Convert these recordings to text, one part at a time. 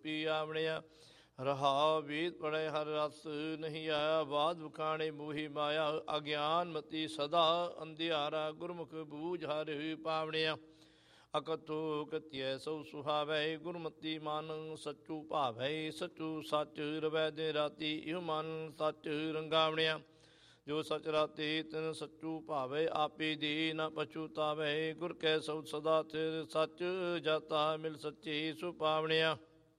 ਪੀ ਆਵਣਿਆ ਰਹਾ ਵੇਦ ਪੜ੍ਹੇ ਹਰ ਰਸ ਨਹੀਂ ਆਇਆ ਬਾਦ ਵਖਾਣੇ ਮੋਹੀ ਮਾਇਆ ਅਗਿਆਨ ਮਤੀ ਸਦਾ ਅੰਧਿਆਰਾ ਗੁਰਮੁਖ ਬੂਝ ਹਰ ਪਾਵਣਿਆ ਅਕਥੋ ਕਥਿਐ ਸੋ ਸੁਹਾਵੈ ਗੁਰਮਤੀ ਮਨ ਸੱਚੂ ਭਾਵੈ ਸੱਚੂ ਸੱਚ ਰਵੈ ਦੇ ਰਾਤੀ ਇਹ ਮਨ ਸੱਚ ਰੰਗਾਵਣਿਆ ਜੋ ਸਚ ਰਾਤੀ ਤਿਨ ਸੱਚੂ ਭਾਵੈ ਆਪੇ ਦੀ ਨ ਪਛੁਤਾਵੈ ਗੁਰ ਕੈ ਸਬਦ ਸਦਾ ਥਿਰ ਸੱਚ ਜਾਤਾ ਮਿਲ ਸੱਚੀ ਸੁਪਾਵਣਿਆ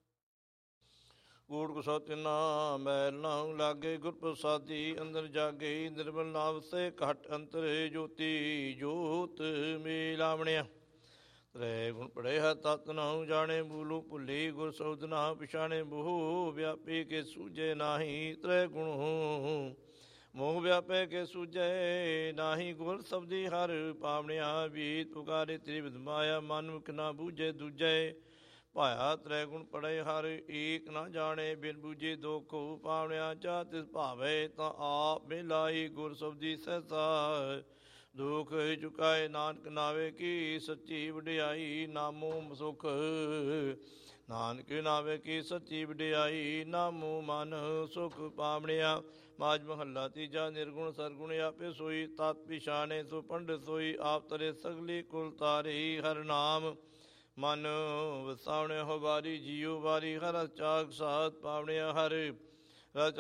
ਕੂੜ ਕੁਸੋ ਤਿਨਾ ਮੈਲ ਨਾ ਲਾਗੇ ਗੁਰ ਪ੍ਰਸਾਦੀ ਅੰਦਰ ਜਾਗੇ ਨਿਰਮਲ ਨਾਮ ਸੇ ਘਟ ਅੰਤਰ ਜੋਤੀ ਜੋਤ ਮਿਲਾਵਣਿਆ ਤ੍ਰੈ ਗੁਣ ਪੜ੍ਹੇ ਹੈ ਤਤ ਨਾਉ ਜਾਣੇ ਮੂਲੂ ਭੁੱਲੀ ਗੁਰ ਸ਼ਬਦ ਨਾ ਪਛਾਣੇ ਮੋਹ ਵਿਆਪੀ ਕੇ ਸੂਝੇ ਨਾਹੀ ਤ੍ਰੈ ਗੁਣ ਮੋਹ ਵਿਆਪੇ ਕੇ ਸੂਝੇ ਨਾਹੀ ਗੁਰ ਸ਼ਬਦੀ ਹਰ ਪਾਵਣਿਆ ਵੀਤ ਪੁਕਾਰੇ ਤ੍ਰਿਵਿਧ ਮਾਇਆ ਮਨ ਮੁਖ ਨਾ ਬੂਝੇ ਦੂਜੇ ਭਾਇਆ ਤ੍ਰੈ ਗੁਣ ਪੜ੍ਹੇ ਹਰ ਏਕ ਨਾ ਜਾਣੇ ਬਿਨ ਬੂਝੇ ਦੁਖ ਪਾਵਣਿਆ ਜਾ ਤਿਸ ਭਾਵੇ ਤਾਂ ਆਪ ਮਿਲਾਈ ਗੁਰ ਸ਼ਬਦੀ ਸਹਿਸਾ ਦੁਖ ਚੁਕਾਏ ਨਾਨਕ ਨਾਵੇ ਕੀ ਸੱਚੀ ਵਡਿਆਈ ਨਾਮੋ ਸੁਖ ਨਾਨਕ ਨਾਵੇ ਕੀ ਸੱਚੀ ਵਡਿਆਈ ਨਾਮੋ ਮਨ ਸੁਖ ਪਾਵਣਿਆ ਮਾਝ ਮਹੱਲਾ ਤੀਜਾ ਨਿਰਗੁਣ ਸਰਗੁਣ ਆਪੇ ਸੋਈ ਤਤ ਪਿਛਾਣੇ ਸੋ ਪੰਡਿਤ ਸੋਈ ਆਪ ਤਰੇ ਸਗਲੀ ਕੁਲ ਤਾਰੀ ਹਰ ਨਾਮ ਮਨ ਵਸਾਵਣੇ ਹੋ ਵਾਰੀ ਜੀਉ ਵਾਰੀ ਹਰ ਚਾਗ ਸਾਧ ਪਾਵਣਿਆ ਹਰ